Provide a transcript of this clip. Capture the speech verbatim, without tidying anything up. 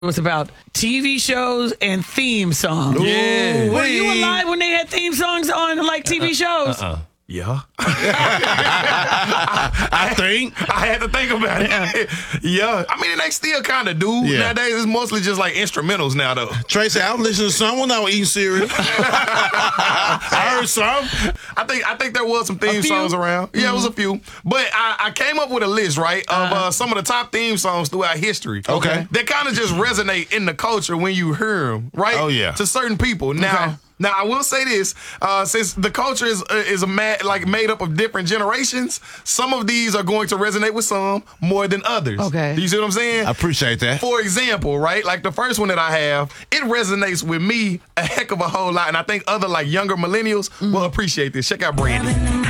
was about T V shows and theme songs. Yeah. Were you alive when they had theme songs on like T V shows? Uh-uh. Yeah. I think. I had to think about it. Yeah. I mean, they still kind of do. Yeah. Nowadays, it's mostly just like instrumentals now, though. Tracy, I was listening to some when I was eating cereal. I heard some. I think I think there was some theme few? songs around. Yeah, mm-hmm. It was a few. But I, I came up with a list, right, of uh, uh, some of the top theme songs throughout history. Okay. That kind of just resonate in the culture when you hear them, right? Oh, yeah. To certain people. Now, okay. Now I will say this: uh, since the culture is uh, is a mad, like made up of different generations, some of these are going to resonate with some more than others. Okay, you see what I'm saying? I appreciate that. For example, right, like the first one that I have, it resonates with me a heck of a whole lot, and I think other like younger millennials mm. will appreciate this. Check out Brandy.